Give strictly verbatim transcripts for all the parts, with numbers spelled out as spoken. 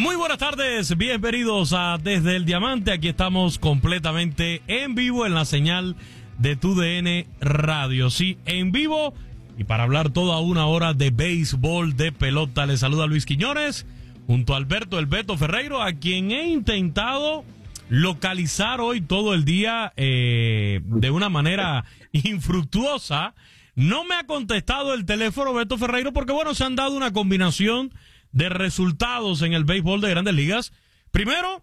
Muy buenas tardes, bienvenidos a Desde el Diamante. Aquí estamos completamente en vivo en la señal de Tu D N Radio. Sí, en vivo y para hablar toda una hora de béisbol, de pelota. Les saluda Luis Quiñones junto a Alberto El Beto Ferreiro, a quien he intentado localizar hoy todo el día eh, de una manera infructuosa. No me ha contestado el teléfono Beto Ferreiro porque, bueno, se han dado una combinación de resultados en el béisbol de Grandes Ligas. Primero,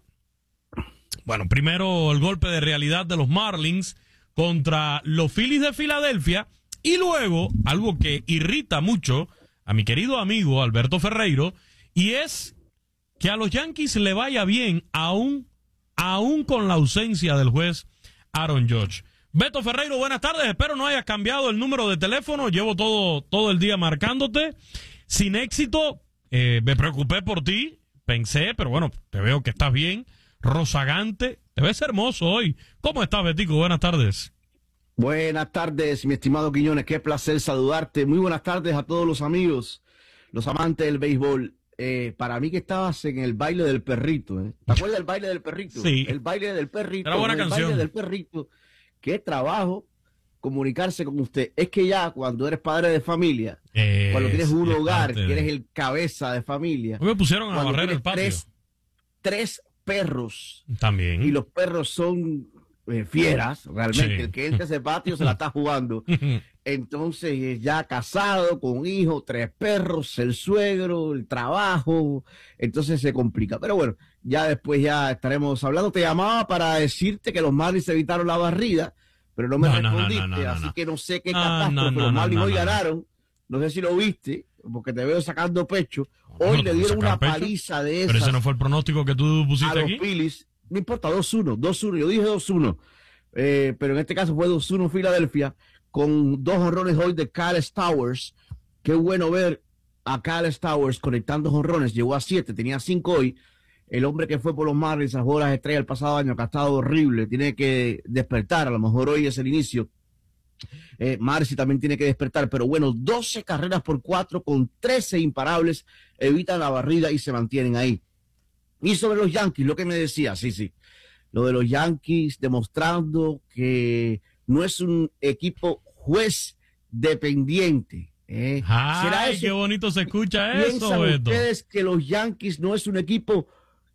bueno, primero el golpe de realidad de los Marlins contra los Phillies de Filadelfia, y luego algo que irrita mucho a mi querido amigo Alberto Ferreiro, y es que a los Yankees le vaya bien aún, aún con la ausencia del juez Aaron Judge. Beto Ferreiro, buenas tardes, espero no hayas cambiado el número de teléfono, llevo todo, todo el día marcándote, sin éxito. Eh, me preocupé por ti, pensé, pero bueno, te veo que estás bien, rozagante, te ves hermoso hoy. ¿Cómo estás, Betico? Buenas tardes. Buenas tardes, mi estimado Quiñones, qué placer saludarte. Muy buenas tardes a todos los amigos, los amantes del béisbol. Eh, para mí que estabas en el baile del perrito, ¿eh? ¿Te acuerdas del baile del perrito? Sí. El baile del perrito. Era buena el canción. baile del perrito. Qué trabajo comunicarse con usted. Es que ya cuando eres padre de familia, es, cuando tienes un hogar, que eres el cabeza de familia. Hoy me pusieron a barrer el patio. Tres, tres perros. También. Y los perros son eh, fieras, realmente. Sí. El que entra a ese patio se la está jugando. Entonces, ya casado, con hijo, tres perros, el suegro, el trabajo. Entonces se complica. Pero bueno, ya después ya estaremos hablando. Te llamaba para decirte que los Marlins evitaron la barrida, pero no me no, respondiste, no, no, no, no, así no. que no sé qué no, catástrofe. No, no, los Marlins no, hoy no, ganaron, no sé si lo viste, porque te veo sacando pecho. Hoy no, le dieron una pecho, paliza de esas. Pero ese no fue el pronóstico que tú pusiste a aquí. los Phillies, no importa, dos uno, dos uno, yo dije dos uno, eh, pero en este caso fue dos uno Filadelfia, con dos jonrones hoy de Kyle Stowers. Qué bueno ver a Kyle Stowers conectando jonrones, llegó a siete, tenía cinco hoy. El hombre que fue por los Marlins a jugar las estrellas el pasado año, que ha estado horrible, tiene que despertar. A lo mejor hoy es el inicio. Eh, Marcy también tiene que despertar. Pero bueno, doce carreras por cuatro con trece imparables. Evitan la barrida y se mantienen ahí. Y sobre los Yankees, lo que me decía, sí, sí. Lo de los Yankees demostrando que no es un equipo juez dependiente. ¿eh? Ay, ¿será eso? Qué bonito se escucha eso, ¿Piensan Beto? ustedes que los Yankees no es un equipo...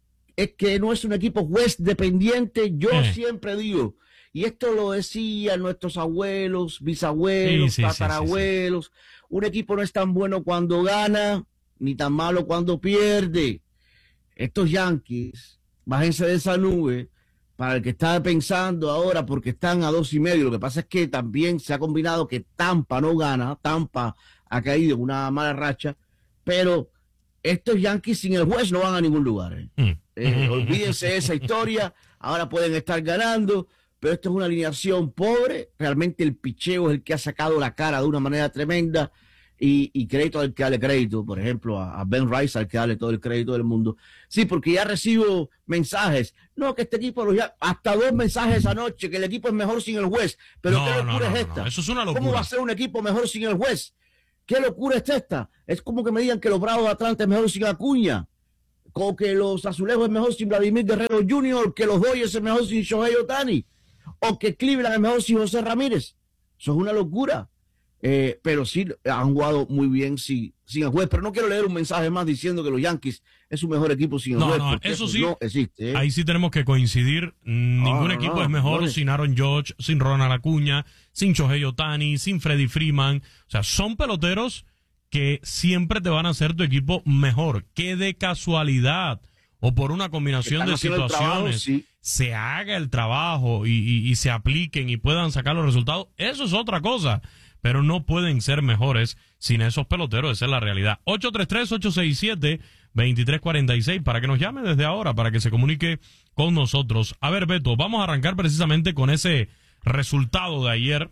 es que no es un equipo juez dependiente? Yo eh. siempre digo, y esto lo decían nuestros abuelos, bisabuelos, sí, sí, tatarabuelos, sí, sí, sí. Un equipo no es tan bueno cuando gana, ni tan malo cuando pierde. Estos Yankees, bájense de esa nube, para el que está pensando ahora, porque están a dos y medio. Lo que pasa es que también se ha combinado que Tampa no gana, Tampa ha caído en una mala racha, pero estos Yankees sin el juez no van a ningún lugar. ¿eh? Mm. Eh, olvídense de esa historia, ahora pueden estar ganando, pero esto es una alineación pobre. Realmente el picheo es el que ha sacado la cara de una manera tremenda, y, y crédito al que dale crédito, por ejemplo a, a Ben Rice, al que dale todo el crédito del mundo. Sí, porque ya recibo mensajes, no, que este equipo, los ya, hasta dos mensajes anoche, que el equipo es mejor sin el juez. Pero no, ¿qué locura no, no, es no, esta? No, eso es una locura. ¿Cómo va a ser un equipo mejor sin el juez? ¿Qué locura es esta? Es como que me digan que los Bravos de Atlanta es mejor sin Acuña, como que los Azulejos es mejor sin Vladimir Guerrero junior, que los Dodgers es mejor sin Shohei Ohtani, o que Cleveland es mejor sin José Ramírez. Eso es una locura. Eh, pero sí han jugado muy bien sin, sin el juez. Pero no quiero leer un mensaje más diciendo que los Yankees es un mejor equipo sin el no, juez. No, porque eso eso sí, no existe. ¿eh? Ahí sí tenemos que coincidir. Ningún no, equipo no, es mejor no, sin Aaron Judge, sin Ronald Acuña, sin Shohei Ohtani, sin Freddie Freeman. O sea, son peloteros que siempre te van a hacer tu equipo mejor. Que de casualidad o por una combinación de situaciones trabajo, sí. se haga el trabajo y, y, y se apliquen y puedan sacar los resultados. Eso es otra cosa. Pero no pueden ser mejores sin esos peloteros, esa es la realidad. ocho tres tres, ocho seis siete, dos tres cuatro seis, para que nos llame desde ahora, para que se comunique con nosotros. A ver, Beto, vamos a arrancar precisamente con ese resultado de ayer,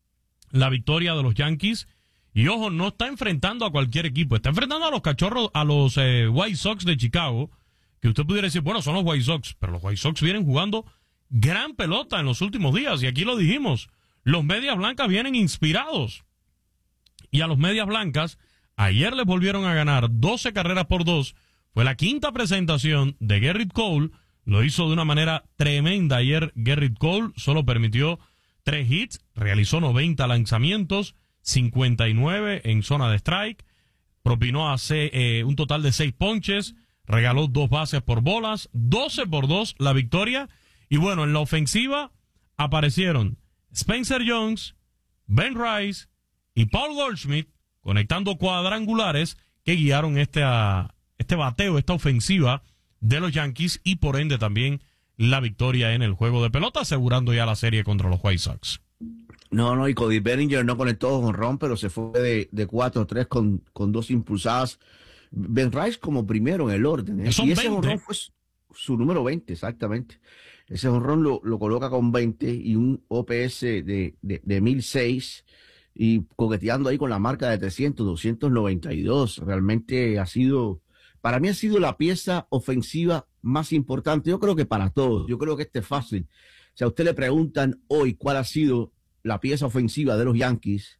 la victoria de los Yankees. Y ojo, no está enfrentando a cualquier equipo, está enfrentando a los cachorros, a los eh, White Sox de Chicago, que usted pudiera decir, bueno, son los White Sox, pero los White Sox vienen jugando gran pelota en los últimos días, y aquí lo dijimos. Los Medias Blancas vienen inspirados. Y a los Medias Blancas, ayer les volvieron a ganar doce carreras por dos Fue la quinta presentación de Gerrit Cole. Lo hizo de una manera tremenda ayer. Gerrit Cole solo permitió tres hits, realizó noventa lanzamientos, cincuenta y nueve en zona de strike, propinó a C, eh, un total de seis ponches, regaló dos bases por bolas, doce por dos la victoria. Y bueno, en la ofensiva aparecieron Spencer Jones, Ben Rice y Paul Goldschmidt conectando cuadrangulares que guiaron este, a, este bateo, esta ofensiva de los Yankees y por ende también la victoria en el juego de pelota, asegurando ya la serie contra los White Sox. No, no, y Cody Bellinger no conectó jonrón, pero se fue de, de cuatro a tres con, con dos impulsadas. Ben Rice como primero en el orden. ¿eh? Y ese jonrón fue su, su número veinte, exactamente. Ese jonrón lo, lo coloca con veinte y un O P S de, de, de mil seis y coqueteando ahí con la marca de trescientos, doscientos noventa y dos. Realmente ha sido, para mí ha sido la pieza ofensiva más importante. Yo creo que para todos. Yo creo que este es fácil. Si a usted le preguntan hoy cuál ha sido la pieza ofensiva de los Yankees,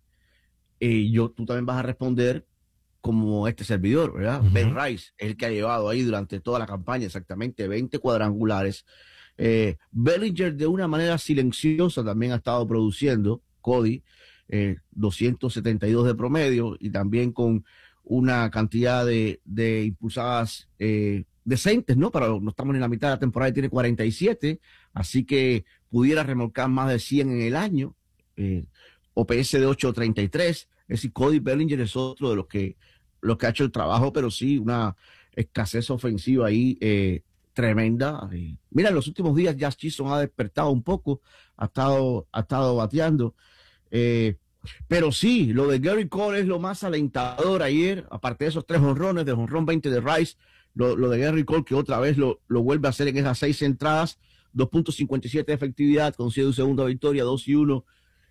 eh, yo, tú también vas a responder como este servidor, ¿verdad? Uh-huh. Ben Rice es el que ha llevado ahí durante toda la campaña exactamente veinte cuadrangulares. Eh, Bellinger de una manera silenciosa también ha estado produciendo, Cody, eh, doscientos setenta y dos de promedio y también con una cantidad de, de impulsadas eh, decentes, ¿no? Pero no estamos en la mitad de la temporada y tiene cuarenta y siete, así que pudiera remolcar más de cien en el año. Eh, O P S de ocho treinta y tres, es decir, Cody Bellinger es otro de los que, los que ha hecho el trabajo, pero sí una escasez ofensiva ahí eh, tremenda. Eh, mira, en los últimos días Jazz Chisholm ha despertado un poco, ha estado, ha estado bateando, eh, pero sí, lo de Gerrit Cole es lo más alentador ayer, aparte de esos tres jonrones, de jonrón veinte de Rice, lo, lo de Gerrit Cole que otra vez lo, lo vuelve a hacer en esas seis entradas, dos punto cincuenta y siete de efectividad, consigue su segunda victoria, dos y uno.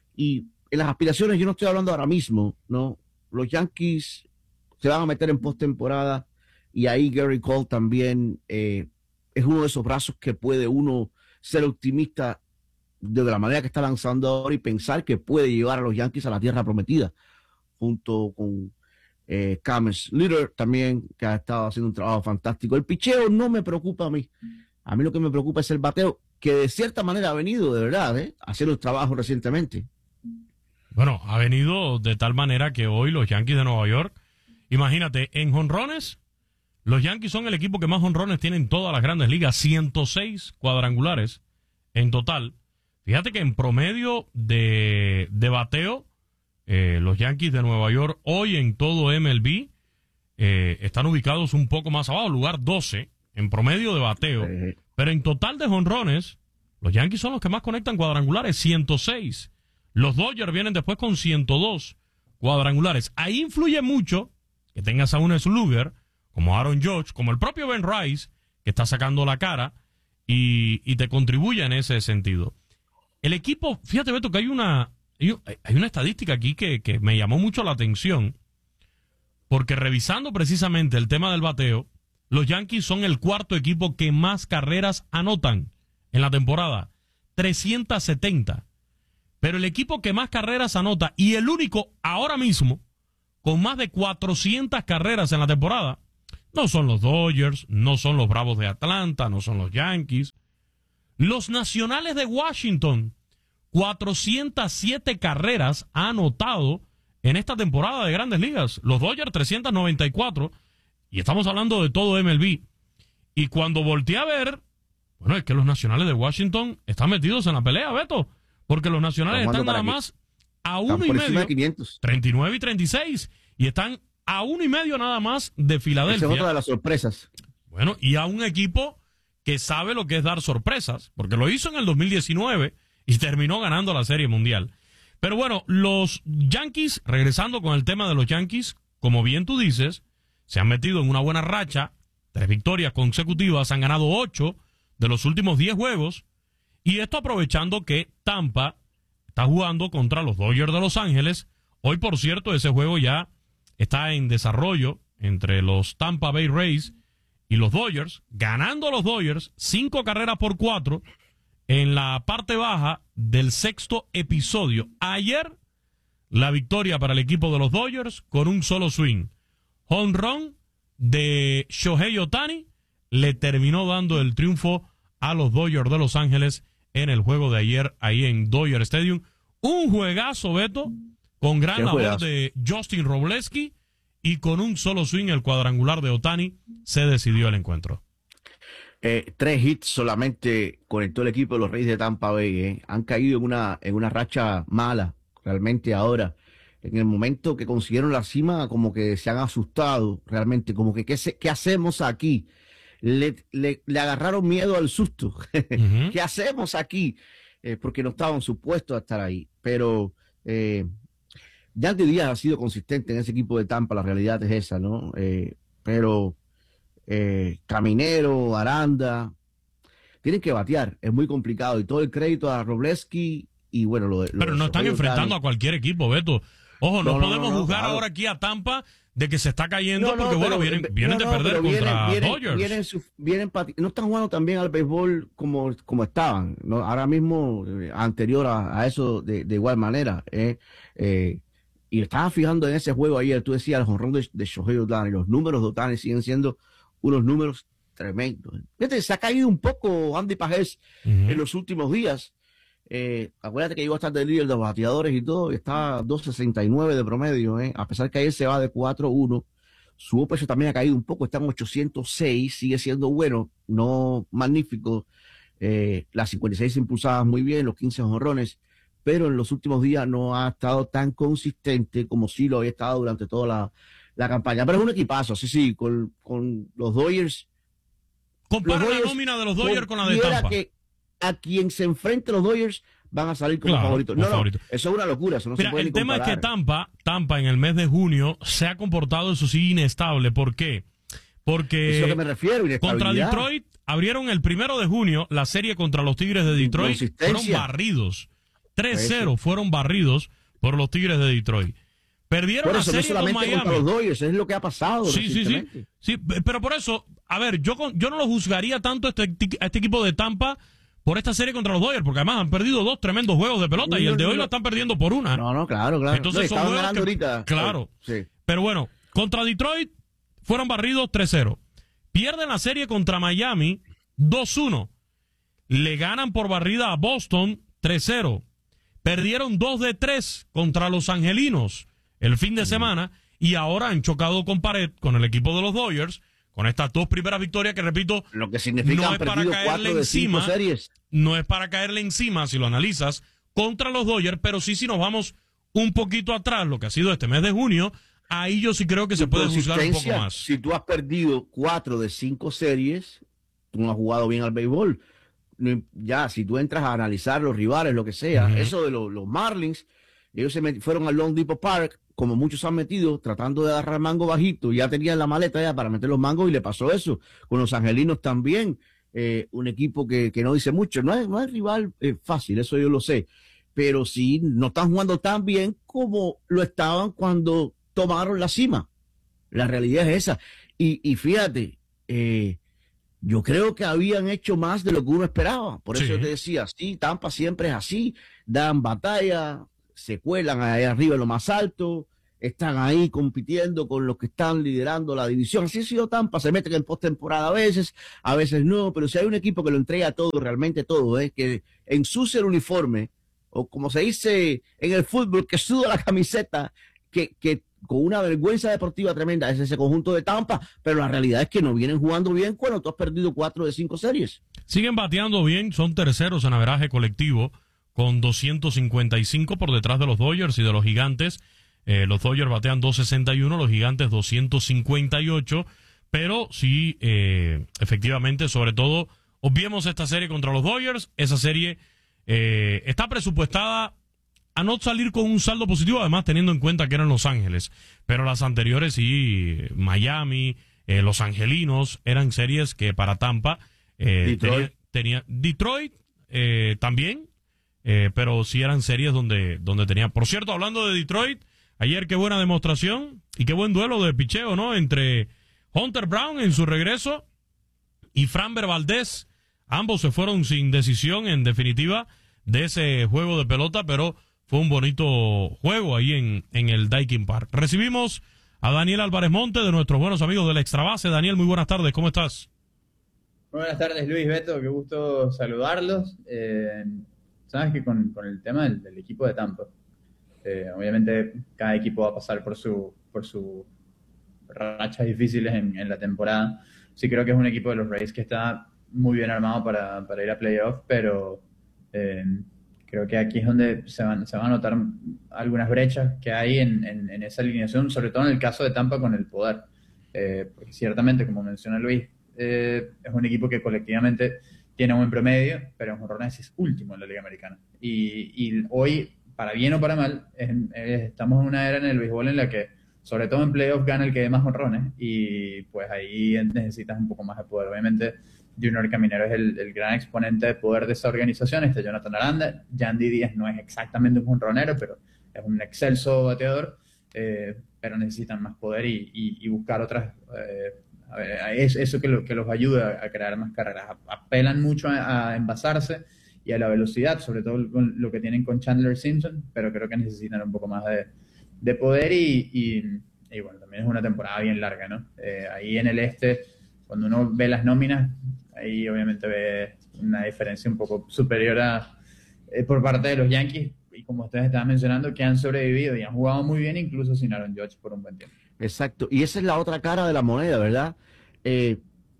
Y en las aspiraciones, yo no estoy hablando ahora mismo, ¿no? Los Yankees se van a meter en postemporada y ahí Gerrit Cole también eh, es uno de esos brazos que puede uno ser optimista de la manera que está lanzando ahora y pensar que puede llevar a los Yankees a la tierra prometida, junto con eh, Cam Slater también, que ha estado haciendo un trabajo fantástico. El picheo no me preocupa a mí. A mí lo que me preocupa es el bateo, que de cierta manera ha venido, de verdad, ¿eh? a hacer un trabajo recientemente. Bueno, ha venido de tal manera que hoy los Yankees de Nueva York, imagínate, en jonrones, los Yankees son el equipo que más jonrones tienen en todas las grandes ligas, ciento seis cuadrangulares en total. Fíjate que en promedio de, de bateo, eh, los Yankees de Nueva York hoy en todo M L B eh, están ubicados un poco más abajo, lugar doce en promedio de bateo, sí. Pero en total de jonrones, los Yankees son los que más conectan cuadrangulares, ciento seis. Los Dodgers vienen después con ciento dos cuadrangulares. Ahí influye mucho que tengas a un slugger como Aaron Judge, como el propio Ben Rice, que está sacando la cara y, y te contribuye en ese sentido. El equipo, fíjate Beto, que hay una, hay una estadística aquí que, que me llamó mucho la atención, porque revisando precisamente el tema del bateo, los Yankees son el cuarto equipo que más carreras anotan en la temporada, trescientas setenta. Pero el equipo que más carreras anota y el único ahora mismo con más de cuatrocientas carreras en la temporada no son los Dodgers, no son los Bravos de Atlanta, no son los Yankees. Los Nacionales de Washington, cuatrocientas siete carreras ha anotado en esta temporada de Grandes Ligas. Los Dodgers trescientas noventa y cuatro y estamos hablando de todo M L B. Y cuando volteé a ver, bueno, es que los Nacionales de Washington están metidos en la pelea, Beto. Porque los Nacionales están nada más a uno y medio, treinta y nueve y treinta y seis, y están a uno y medio nada más de Filadelfia. Esa es otra de las sorpresas. Bueno, y a un equipo que sabe lo que es dar sorpresas, porque lo hizo en el dos mil diecinueve y terminó ganando la Serie Mundial. Pero bueno, los Yankees, regresando con el tema de los Yankees, como bien tú dices, se han metido en una buena racha, tres victorias consecutivas, han ganado ocho de los últimos diez juegos. Y esto aprovechando que Tampa está jugando contra los Dodgers de Los Ángeles. Hoy, por cierto, ese juego ya está en desarrollo entre los Tampa Bay Rays y los Dodgers. Ganando los Dodgers, cinco carreras por cuatro en la parte baja del sexto episodio. Ayer, la victoria para el equipo de los Dodgers con un solo swing. Home run de Shohei Ohtani le terminó dando el triunfo a los Dodgers de Los Ángeles en el juego de ayer ahí en Dodger Stadium. Un juegazo, Beto, con gran labor juegazo de Justin Robleski, y con un solo swing, el cuadrangular de Ohtani, se decidió el encuentro. Eh, tres hits solamente conectó el equipo de los Reyes de Tampa Bay. Eh. Han caído en una, en una racha mala, realmente ahora. En el momento que consiguieron la cima, como que se han asustado, realmente, como que ¿qué, se, qué hacemos aquí? Le, le, le agarraron miedo al susto. Uh-huh. ¿Qué hacemos aquí? Eh, porque no estaban supuestos a estar ahí. Pero eh, Yandy Díaz ha sido consistente en ese equipo de Tampa, la realidad es esa, ¿no? Eh, pero eh, Caminero, Aranda, tienen que batear, es muy complicado. Y todo el crédito a Robleski y bueno, lo, lo Pero no están enfrentando a cualquier equipo, Beto. Ojo, no, no podemos no, no, juzgar claro. ahora aquí a Tampa de que se está cayendo, no, no, porque bueno, vienen, vienen no, no, de perder contra vienen, Dodgers. Vienen, vienen, vienen, no están jugando también al béisbol como, como estaban, ¿no? Ahora mismo, eh, anterior a, a eso, de, de igual manera. Eh, eh, y estaba fijando en ese juego ayer, tú decías, el jonrón de, de Shohei Ohtani, los números de Ohtani siguen siendo unos números tremendos. Fíjate, se ha caído un poco Andy Pajés uh-huh. en los últimos días. Eh, acuérdate que llegó a estar de líder de los bateadores y todo, y está dos sesenta y nueve de promedio, eh. A pesar que ayer se va de cuatro uno, su peso también ha caído un poco, está en ochocientos seis, sigue siendo bueno, no magnífico, eh, las cincuenta y seis impulsadas muy bien, los quince jonrones, pero en los últimos días no ha estado tan consistente como sí lo había estado durante toda la, la campaña, pero es un equipazo, sí, sí, con, con los Dodgers. Compara los Dodgers, la nómina de los Dodgers con la de Tampa. Que a quien se enfrente los Dodgers van a salir como claro, favoritos. No, favorito. no, eso es una locura, eso no Mira, se puede el tema comparar. es que Tampa, Tampa en el mes de junio se ha comportado, eso sí, inestable. ¿Por qué? Porque eso es lo que me refiero, contra Detroit abrieron el primero de junio la serie contra los Tigres de Detroit, fueron barridos. tres cero fueron barridos por los Tigres de Detroit. Perdieron por eso, la serie no con Miami. Contra los Dodgers, es lo que ha pasado. Sí, sí, sí, sí. Pero por eso, a ver, yo, yo no lo juzgaría tanto a este, a este equipo de Tampa por esta serie contra los Dodgers, porque además han perdido dos tremendos juegos de pelota no, y el de hoy no, lo están perdiendo por una. No, no, claro, claro. Entonces no, son juegos que, ahorita. Claro. Sí. Pero bueno, contra Detroit fueron barridos tres cero. Pierden la serie contra Miami dos uno. Le ganan por barrida a Boston tres cero. Perdieron dos de tres contra los Angelinos el fin de semana y ahora han chocado con pared con el equipo de los Dodgers. Con estas dos primeras victorias que, repito, lo que significa no es para caerle encima, series. no es para caerle encima si lo analizas contra los Dodgers, pero sí si nos vamos un poquito atrás, lo que ha sido este mes de junio, ahí yo sí creo que se puede juzgar un poco más. Si tú has perdido cuatro de cinco series, tú no has jugado bien al béisbol. Ya, si tú entras a analizar los rivales, lo que sea, uh-huh. eso de los, los Marlins, ellos se met, fueron al Long Depot Park, como muchos han metido, tratando de agarrar mango bajito, ya tenían la maleta ya para meter los mangos y le pasó eso. Con los Angelinos también, eh, un equipo que, que no dice mucho, no es, no es rival eh, fácil, eso yo lo sé, pero sí, no están jugando tan bien como lo estaban cuando tomaron la cima. La realidad es esa. Y, y fíjate, eh, yo creo que habían hecho más de lo que uno esperaba. Por eso sí. Yo te decía, sí, Tampa siempre es así, dan batalla, se cuelan ahí arriba en lo más alto, están ahí compitiendo con los que están liderando la división. Así ha sido Tampa, se meten en postemporada a veces, a veces no, pero si hay un equipo que lo entrega todo, realmente todo, ¿eh? Que ensucia el uniforme, o como se dice en el fútbol, que suda la camiseta, que, que con una vergüenza deportiva tremenda, es ese conjunto de Tampa, pero la realidad es que no vienen jugando bien cuando tú has perdido cuatro de cinco series. Siguen bateando bien, son terceros en averaje colectivo, con doscientos cincuenta y cinco por detrás de los Dodgers y de los Gigantes. Eh, los Dodgers batean doscientos sesenta y uno, los Gigantes doscientos cincuenta y ocho, pero sí, eh, efectivamente, sobre todo, obviemos esta serie contra los Dodgers, esa serie eh, está presupuestada a no salir con un saldo positivo, además teniendo en cuenta que eran Los Ángeles, pero las anteriores sí, Miami, eh, Los Angelinos, eran series que para Tampa eh, Detroit, tenía, tenía, Detroit eh, también, eh, pero sí eran series donde, donde tenía, por cierto, hablando de Detroit, ayer qué buena demostración y qué buen duelo de picheo, ¿no? Entre Hunter Brown en su regreso y Framber Valdez, ambos se fueron sin decisión en definitiva de ese juego de pelota, pero fue un bonito juego ahí en, en el Daikin Park. Recibimos a Daniel Álvarez Monte, de nuestros buenos amigos del Extra Base. Daniel, muy buenas tardes, ¿cómo estás? Muy buenas tardes, Luis, Beto, qué gusto saludarlos. Eh, sabes que con, con el tema del, del equipo de Tampa, eh, obviamente cada equipo va a pasar por su por su rachas difíciles en, en la temporada. Sí creo que es un equipo de los Rays que está muy bien armado para, para ir a playoff, pero eh, creo que aquí es donde se van, se van a notar algunas brechas que hay en, en, en esa alineación, sobre todo en el caso de Tampa con el poder. Eh, porque ciertamente, como menciona Luis, eh, es un equipo que colectivamente tiene un buen promedio, pero en jonrones es último en la Liga Americana. Y, y hoy, para bien o para mal, es, es, estamos en una era en el béisbol en la que, sobre todo en playoff, gana el que dé más jonrones, y pues ahí necesitas un poco más de poder. Obviamente, Junior Caminero es el, el gran exponente de poder de esa organización. Está Jonathan Aranda. Yandy Díaz no es exactamente un jonronero, pero es un excelso bateador, eh, pero necesitan más poder y, y, y buscar otras... Eh, a ver, es eso que, lo, que los ayuda a crear más carreras. Apelan mucho a, a envasarse y a la velocidad, sobre todo con lo que tienen con Chandler Simpson, pero creo que necesitan un poco más de, de poder y, y, y bueno, también es una temporada bien larga, ¿no? Eh, ahí en el este, cuando uno ve las nóminas, ahí obviamente ve una diferencia un poco superior a, eh, por parte de los Yankees, y como ustedes estaban mencionando, que han sobrevivido y han jugado muy bien, incluso sin Aaron Judge por un buen tiempo. Exacto, y esa es la otra cara de la moneda, ¿verdad? Eh,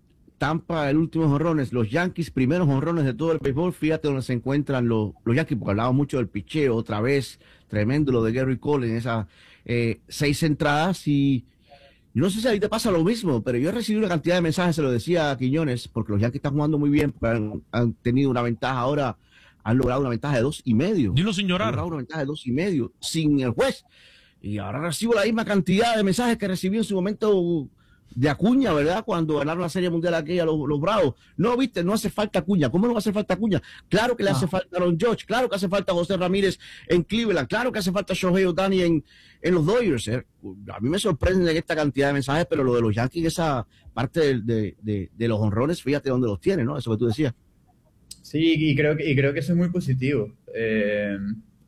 Tampa, el último jonrones, los Yankees, primeros jonrones de todo el béisbol. Fíjate donde se encuentran los, los Yankees, porque hablaba mucho del picheo, otra vez, tremendo lo de Gary Cole en esas eh, seis entradas. Y no sé si a ti te pasa lo mismo, pero yo he recibido una cantidad de mensajes, se lo decía a Quiñones, porque los Yankees están jugando muy bien, han, han tenido una ventaja ahora, han logrado una ventaja de dos y medio. Dilo sin llorar. Han logrado una ventaja de dos y medio, sin el juez. Y ahora recibo la misma cantidad de mensajes que recibí en su momento de Acuña, ¿verdad? Cuando ganaron la Serie Mundial aquella los, los Bravos. No, viste, no hace falta Acuña. ¿Cómo no va a hacer falta Acuña? Claro que le ah. hace falta Aaron Judge, claro que hace falta José Ramírez en Cleveland, claro que hace falta Shohei Ohtani en, en los Dodgers. ¿eh? A mí me sorprende esta cantidad de mensajes, pero lo de los Yankees, esa parte de, de, de, de los honrones, fíjate dónde los tiene, ¿no? Eso que tú decías. Sí, y creo que, y creo que eso es muy positivo. Eh,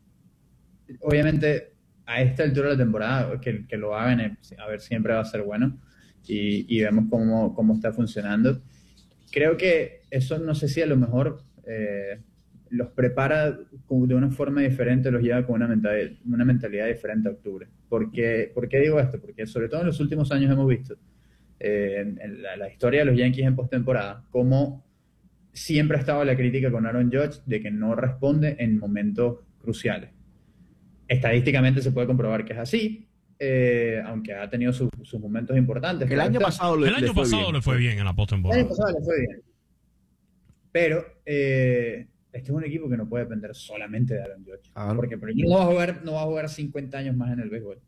obviamente, a esta altura de la temporada, que, que lo hagan, a ver, siempre va a ser bueno. Y, y vemos cómo, cómo está funcionando. Creo que eso, no sé si a lo mejor eh, los prepara de una forma diferente, los lleva con una mentalidad, una mentalidad diferente a octubre. ¿Por qué, ¿Por qué digo esto? Porque sobre todo en los últimos años hemos visto eh, en, en la, la historia de los Yankees en postemporada, cómo siempre ha estado la crítica con Aaron Judge de que no responde en momentos cruciales. Estadísticamente se puede comprobar que es así. Eh, aunque ha tenido sus, sus momentos importantes. El año pasado, le, el año le fue pasado bien. le fue bien en la postemporada. El año pasado le fue bien. Pero eh, este es un equipo que no puede depender solamente de Aaron Judge. Ah, porque por no va a jugar, no va a jugar cincuenta años más en el béisbol.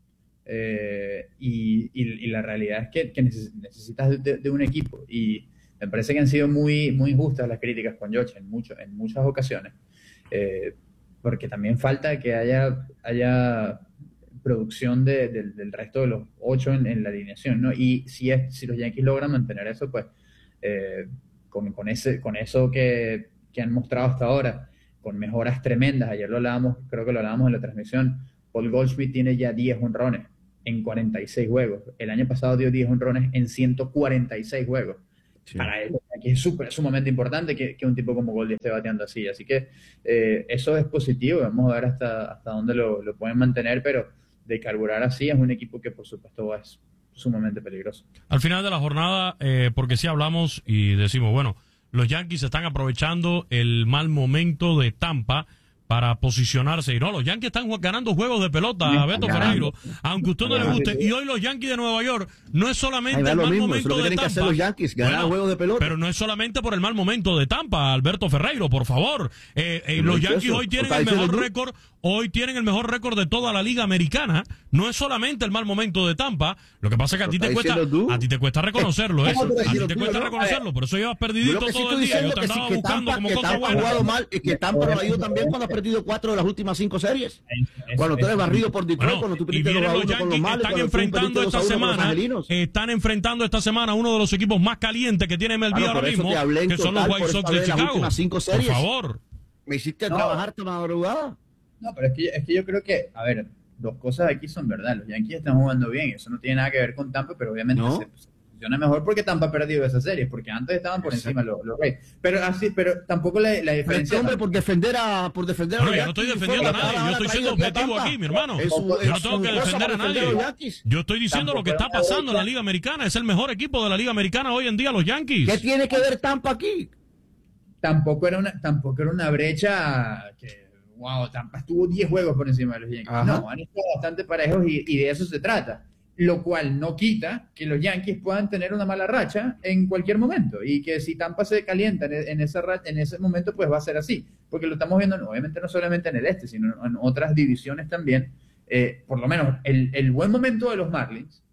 Eh, y, y, y la realidad es que, que necesitas de, de un equipo. Y me parece que han sido muy, muy injustas las críticas con Judge en, mucho, en muchas ocasiones. Eh, porque también falta que haya... haya producción de, de, del resto de los ocho en, en la alineación, ¿no? Y si, es, si los Yankees logran mantener eso, pues eh, con, con, ese, con eso que, que han mostrado hasta ahora, con mejoras tremendas, ayer lo hablábamos, creo que lo hablábamos en la transmisión, Paul Goldschmidt tiene ya diez honrones en cuarenta y seis juegos. El año pasado dio diez honrones en ciento cuarenta y seis juegos. Sí. Para él aquí es super, sumamente importante que, que un tipo como Goldie esté bateando así. Así que eh, eso es positivo. Vamos a ver hasta, hasta dónde lo, lo pueden mantener, pero de carburar así es un equipo que por supuesto es sumamente peligroso. Al final de la jornada, eh, porque sí hablamos y decimos, bueno, los Yankees están aprovechando el mal momento de Tampa para posicionarse. Y no, los Yankees están ganando juegos de pelota a Beto Ferreiro, aunque a usted no le guste. Y hoy los Yankees de Nueva York no es solamente el mal mismo, momento de Tampa. Hacer los Yankees, ganar bueno, juegos de pelota. Pero no es solamente por el mal momento de Tampa, Alberto Ferreiro, por favor. Eh, eh, los Yankees hoy tienen el mejor récord, hoy tienen el mejor récord de toda la Liga Americana. No es solamente el mal momento de Tampa. Lo que pasa es que a ti te cuesta, a ti te cuesta reconocerlo, eso. A ti te cuesta reconocerlo, por eso llevas perdidito todo el día. Yo te andaba buscando como cosa buena. Que Tampa ha jugado mal y que Tampa lo ha ido también cuando ha perdido cuatro de las últimas cinco series. Es, cuando tú eres barrido por Detroit, bueno, cuando tú perdiste los Yankees con los Males, están enfrentando esta semana, están enfrentando esta semana uno de los equipos más calientes que tiene M L B bueno, ahora mismo, que son los White Sox de Chicago. Por favor. ¿Me hiciste no. trabajar tu madrugada? No, pero es que, es que yo creo que, a ver, dos cosas aquí son verdad. Los Yankees están jugando bien. Eso no tiene nada que ver con Tampa, pero obviamente ¿no? se, se funciona mejor porque Tampa ha perdido esa serie, porque antes estaban por Exacto. encima los, los Rays. Pero así, pero tampoco la, la diferencia. Hombre, por defender a, por defender a no, yo no estoy defendiendo a nadie. Yo estoy siendo objetivo aquí, mi hermano. Eso, yo no tengo que defender a nadie. Yo estoy diciendo lo que está pasando en la Liga Americana. Es el mejor equipo de la Liga Americana hoy en día, los Yankees. ¿Qué tiene que ver Tampa aquí? Tampoco era una, tampoco era una brecha que, wow, Tampa estuvo diez juegos por encima de los Yankees. Ajá. No, han estado bastante parejos y, y de eso se trata. Lo cual no quita que los Yankees puedan tener una mala racha en cualquier momento y que si Tampa se calienta en, en, esa, en ese momento, pues va a ser así. Porque lo estamos viendo, obviamente, no solamente en el este, sino en otras divisiones también. Eh, por lo menos el, el buen momento de los Marlins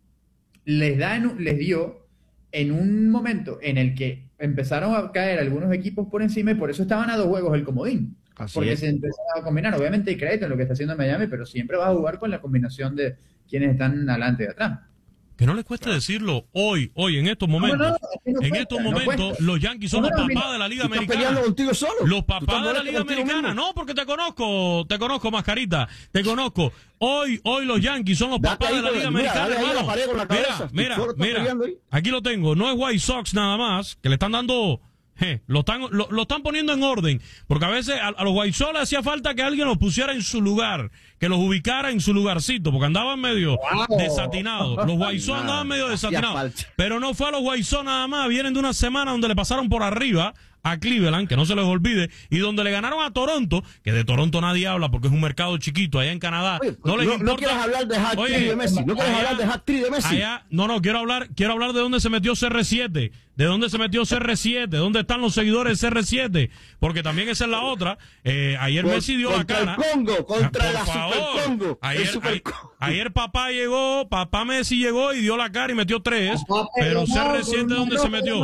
les, da en, les dio en un momento en el que empezaron a caer algunos equipos por encima y por eso estaban a dos juegos el comodín. Así porque es. Se empezaron a combinar. Obviamente hay crédito en lo que está haciendo Miami, pero siempre va a jugar con la combinación de quienes están adelante y atrás. Que no les cueste decirlo hoy, hoy, en estos momentos. No, no, no, no en cuesta, estos momentos, no los Yankees son no, los papás de la Liga Americana. ¿Están peleando contigo solo? Los papás de la Liga Americana. No, porque te conozco, te conozco, Mascarita, te conozco. Hoy, hoy los Yankees son los Date papás de la Liga mira, Americana, hermano. Mira, mira, mira, mira. Aquí lo tengo. No es White Sox nada más, que le están dando... Je, lo, están, lo, lo están poniendo en orden, porque a veces a, a los White Sox hacía falta que alguien los pusiera en su lugar, que los ubicara en su lugarcito, porque andaban medio wow. desatinados. Los White Sox andaban medio desatinados, pero no fue a los White Sox nada más, vienen de una semana donde le pasaron por arriba a Cleveland, que no se les olvide, y donde le ganaron a Toronto, que de Toronto nadie habla porque es un mercado chiquito allá en Canadá. Oye, no les no, importa. No quieres hablar de hat trick de Messi, no quieres allá, hablar de hat trick de Messi. Allá, no, no, quiero hablar, quiero hablar de dónde se metió C R siete, de dónde se metió C R siete, dónde están los seguidores de C R siete, porque también esa es la otra. Eh, ayer Por, Messi dio la cara. Contra el Congo, contra la favor, Super Congo. Ayer, super ayer, ayer papá llegó, papá Messi llegó y dio la cara y metió tres, papá, pero C R siete ¿dónde se metió?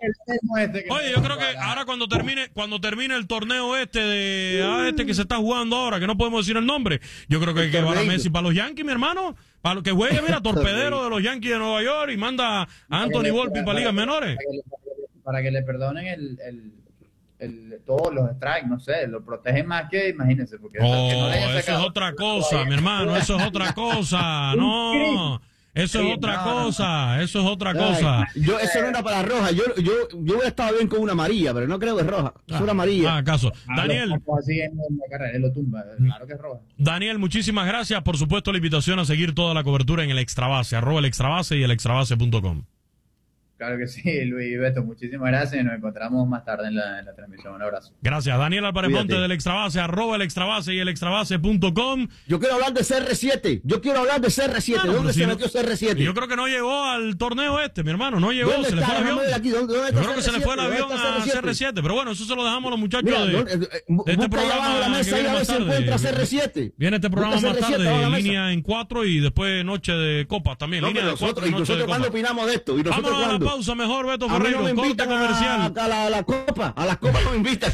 Oye, yo creo que ahora cuando termine, cuando termine el torneo este de ah, este que se está jugando ahora, que no podemos decir el nombre, yo creo que hay que llevar a Messi para los Yankees, mi hermano, para lo que juegue, mira, torpedero de los Yankees de Nueva York y manda a Anthony Volpi para ligas menores. Para que le, para que le perdonen el, el, el, todos los strikes, no sé, lo protegen más que, imagínense. Porque oh, que no eso es otra cosa, mi hermano, eso es otra cosa, no. Eso sí, es otra no, cosa, no. eso es otra Ay, cosa. Yo, eso no era para roja, yo, yo, yo hubiera estado bien con una amarilla, pero no creo que es roja, es ah, una amarilla. Ah, acaso. Daniel. Así en la carrera, él lo tumba, claro que es roja. Daniel, muchísimas gracias, por supuesto la invitación a seguir toda la cobertura en el Extrabase, arroba el Extrabase y el extrabase punto com. Claro que sí, Luis y Beto, muchísimas gracias y nos encontramos más tarde en la, en la transmisión. Un abrazo. Gracias, Daniel Álvarez Ponte del Extrabase, arroba el Extrabase y el extrabase punto com. Yo quiero hablar de C R siete, yo quiero hablar de C R siete, no, no, ¿dónde se si metió no, C R siete? Yo creo que no llegó al torneo este, mi hermano, no llegó, se le fue el avión. Aquí, ¿dónde, dónde yo creo que se le fue el avión a C R siete, pero bueno, eso se lo dejamos a los muchachos Mira, de, de este programa la mesa que viene más tarde. C R siete. Viene este programa más tarde, línea en cuatro y después noche de copas también, línea de cuatro y noche de copas. ¿Cuándo opinamos de esto? Vámonos a la pausa mejor, Beto Ferreiro. Corte comercial. A, a, la, a la copa, a las copas no me invitan.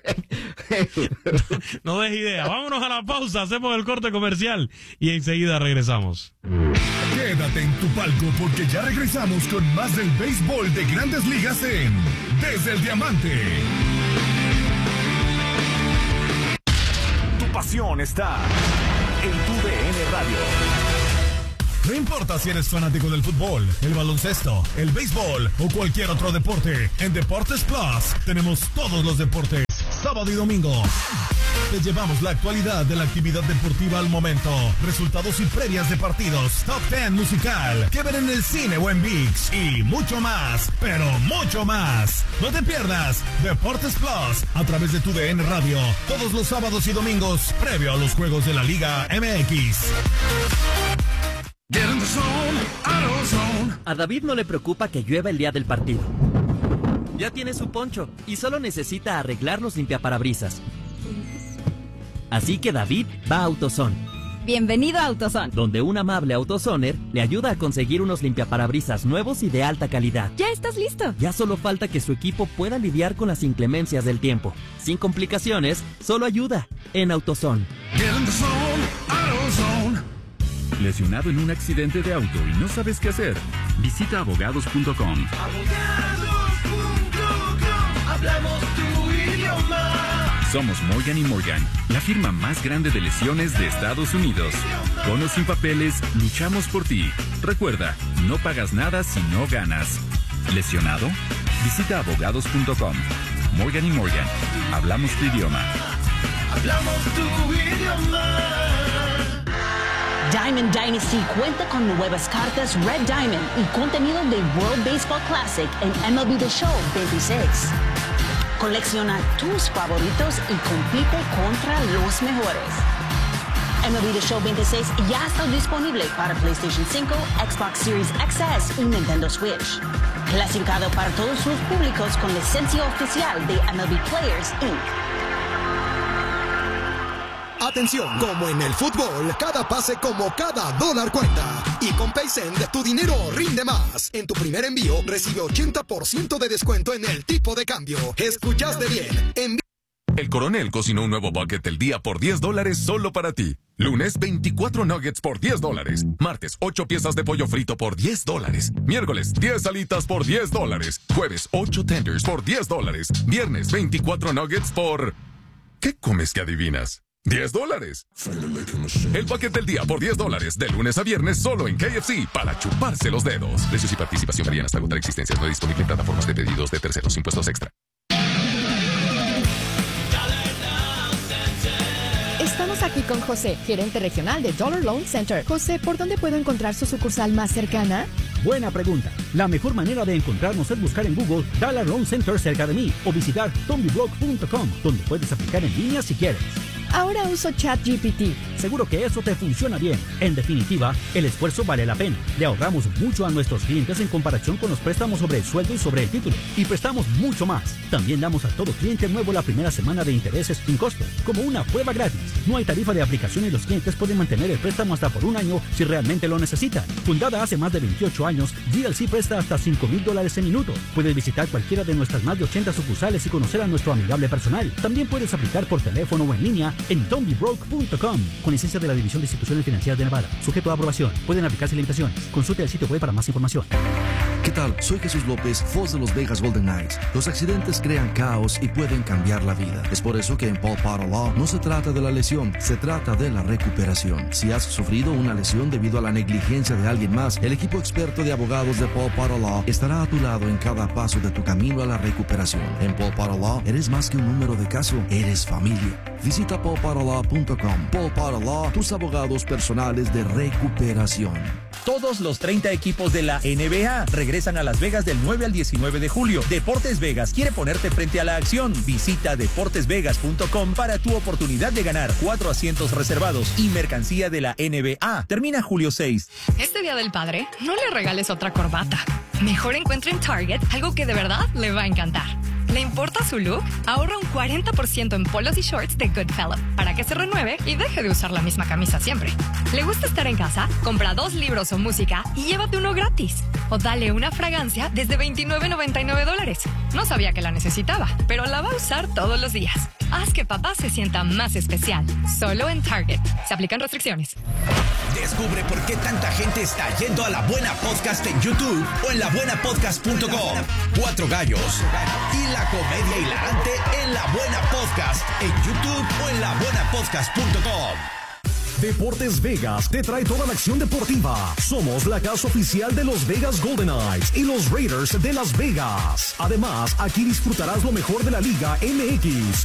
No des idea. Vámonos a la pausa, hacemos el corte comercial y enseguida regresamos. Quédate en tu palco porque ya regresamos con más del béisbol de Grandes Ligas en Desde el Diamante. Tu pasión está en tu D N Radio. No importa si eres fanático del fútbol, el baloncesto, el béisbol o cualquier otro deporte, en Deportes Plus tenemos todos los deportes, sábado y domingo. Te llevamos la actualidad de la actividad deportiva al momento, resultados y previas de partidos, top ten musical, que ver en el cine o en ViX y mucho más, pero mucho más. No te pierdas Deportes Plus a través de tu D N Radio, todos los sábados y domingos, previo a los juegos de la Liga M X. A David no le preocupa que llueva el día del partido. Ya tiene su poncho y solo necesita arreglar los limpiaparabrisas. Así que David va a AutoZone. Bienvenido a AutoZone, donde un amable AutoZoner le ayuda a conseguir unos limpiaparabrisas nuevos y de alta calidad. ¿Ya estás listo? Ya solo falta que su equipo pueda lidiar con las inclemencias del tiempo. Sin complicaciones, solo ayuda en AutoZone. ¿Lesionado en un accidente de auto y no sabes qué hacer? Visita abogados punto com. Abogados punto com. Hablamos tu idioma. Somos Morgan y Morgan, la firma más grande de lesiones de Estados Unidos. Con o sin papeles, luchamos por ti. Recuerda, no pagas nada si no ganas. ¿Lesionado? Visita abogados punto com. Morgan y Morgan, hablamos tu idioma. Hablamos tu idioma. Diamond Dynasty cuenta con nuevas cartas Red Diamond y contenido de World Baseball Classic en M L B The Show veintiséis. Colecciona tus favoritos y compite contra los mejores. M L B The Show veintiséis ya está disponible para PlayStation cinco, Xbox Series X S y Nintendo Switch. Clasificado para todos los públicos con licencia oficial de M L B Players incorporated. Atención, como en el fútbol, cada pase como cada dólar cuenta. Y con PaySend, tu dinero rinde más. En tu primer envío, recibe ochenta por ciento de descuento en el tipo de cambio. ¿Escuchaste bien? Envi- El Coronel cocinó un nuevo bucket del día por diez dólares solo para ti. Lunes, veinticuatro nuggets por diez dólares. Martes, ocho piezas de pollo frito por diez dólares. Miércoles, diez alitas por diez dólares. Jueves, ocho tenders por diez dólares. Viernes, veinticuatro nuggets por... ¿Qué comes que adivinas? diez dólares. El bucket del día por diez dólares, de lunes a viernes, solo en K F C, para chuparse los dedos. Precios y participación varían hasta agotar existencias. No disponible en plataformas de pedidos de terceros. Impuestos extra. Estamos aquí con José, gerente regional de Dollar Loan Center. José, ¿por dónde puedo encontrar su sucursal más cercana? Buena pregunta. La mejor manera de encontrarnos es buscar en Google Dollar Loan Center cerca de mí o visitar tommy blog punto com, donde puedes aplicar en línea si quieres. Ahora uso ChatGPT. Seguro que eso te funciona bien. En definitiva, el esfuerzo vale la pena. Le ahorramos mucho a nuestros clientes en comparación con los préstamos sobre el sueldo y sobre el título. Y prestamos mucho más. También damos a todo cliente nuevo la primera semana de intereses sin costo, como una prueba gratis. No hay tarifa de aplicación y los clientes pueden mantener el préstamo hasta por un año si realmente lo necesitan. Fundada hace más de veintiocho años, G L C presta hasta cinco mil dólares en minuto. Puedes visitar cualquiera de nuestras más de ochenta sucursales y conocer a nuestro amigable personal. También puedes aplicar por teléfono o en línea en tommy broke punto com, con licencia de la División de Instituciones Financieras de Nevada. Sujeto a aprobación. Pueden aplicarse limitaciones. Consulte el sitio web para más información. ¿Qué tal? Soy Jesús López, voz de los Vegas Golden Knights. Los accidentes crean caos y pueden cambiar la vida. Es por eso que en Paul Potter Law no se trata de la lesión, se trata de la recuperación. Si has sufrido una lesión debido a la negligencia de alguien más, el equipo experto de abogados de Paul Potter Law estará a tu lado en cada paso de tu camino a la recuperación. En Paul Potter Law eres más que un número de caso, eres familia. Visita paul potter law punto com. Paul Potter Law, tus abogados personales de recuperación. Todos los treinta equipos de la N B A regresan a Las Vegas del nueve al diecinueve de julio. Deportes Vegas quiere ponerte frente a la acción. Visita deportes vegas punto com para tu oportunidad de ganar cuatro asientos reservados y mercancía de la N B A. Termina julio seis. Este Día del Padre, no le regales otra corbata. Mejor encuentre en Target algo que de verdad le va a encantar. ¿Le importa su look? Ahorra un cuarenta por ciento en polos y shorts de Goodfellow para que se renueve y deje de usar la misma camisa siempre. ¿Le gusta estar en casa? Compra dos libros o música y llévate uno gratis. O dale una fragancia desde veintinueve noventa y nueve dólares. No sabía que la necesitaba, pero la va a usar todos los días. Haz que papá se sienta más especial. Solo en Target. Se aplican restricciones. Descubre por qué tanta gente está yendo a La Buena Podcast en YouTube o en la buena podcast punto com. Cuatro gallos y la comedia hilarante en La Buena Podcast en YouTube o en la buena podcast punto com. Deportes Vegas te trae toda la acción deportiva. Somos la casa oficial de los Vegas Golden Knights y los Raiders de Las Vegas. Además, aquí disfrutarás lo mejor de la Liga M X,